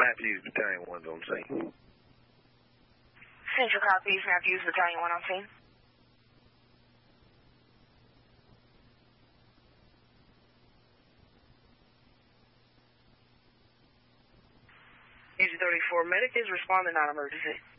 Matthews, Battalion 1's on scene. Central copies, Matthews, Battalion 1 on scene. Easy 34 medic is responding non-emergency.